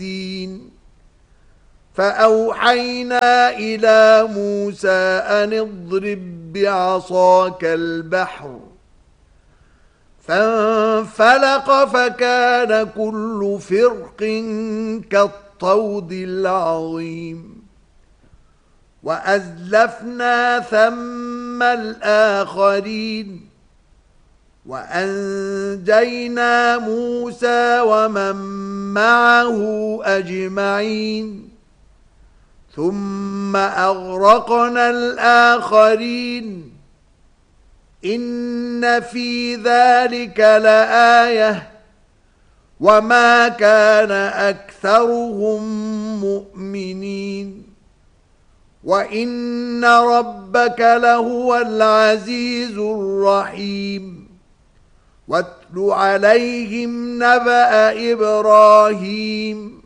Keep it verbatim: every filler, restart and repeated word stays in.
فأوحينا إلى موسى أن اضرب بعصاك البحر فانفلق فكان كل فرق كالطود العظيم وأزلفنا ثم الآخرين وأنجينا موسى ومن معه أجمعين ثم أغرقنا الآخرين إن في ذلك لآية وما كان أكثرهم مؤمنين وإن ربك لهو العزيز الرحيم واتل عليهم نبأ إبراهيم